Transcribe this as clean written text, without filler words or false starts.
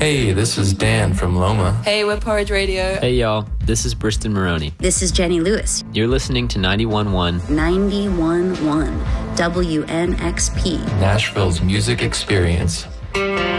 Hey, this is Dan from Loma. Hey, we're Porridge Radio. Hey, y'all. This is Briston Maroney. This is Jenny Lewis. You're listening to 91.1. 91.1 WNXP. Nashville's music experience.